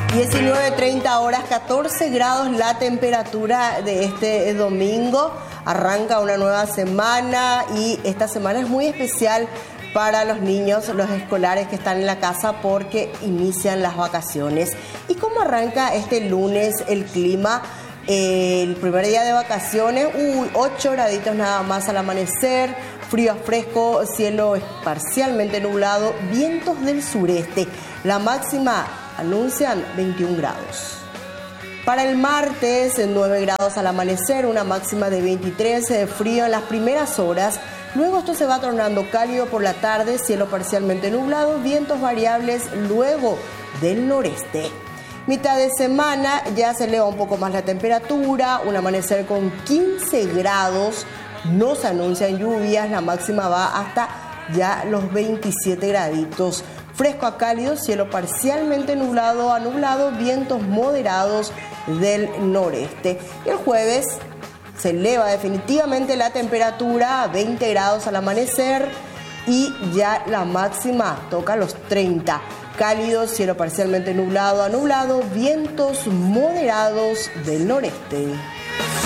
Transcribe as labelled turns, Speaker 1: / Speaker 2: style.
Speaker 1: 19:30 horas, 14 grados la temperatura de este domingo. Arranca una nueva semana y esta semana es muy especial para los niños, los escolares que están en la casa porque inician las vacaciones. ¿Y cómo arranca este lunes el clima? El primer día de vacaciones, 8 graditos nada más al amanecer, frío a fresco, cielo parcialmente nublado, vientos del sureste. La máxima anuncian 21 grados. Para el martes, 9 grados al amanecer, una máxima de 23, frío en las primeras horas. Luego esto se va tornando cálido por la tarde, cielo parcialmente nublado, vientos variables luego del noreste. Mitad de semana ya se eleva un poco más la temperatura, un amanecer con 15 grados, no se anuncian lluvias, la máxima va hasta ya los 27 graditos. Fresco a cálido, cielo parcialmente nublado a nublado, vientos moderados del noreste. Y el jueves se eleva definitivamente la temperatura a 20 grados al amanecer y ya la máxima toca los 30. Cálido, cielo parcialmente nublado a nublado, vientos moderados del noreste.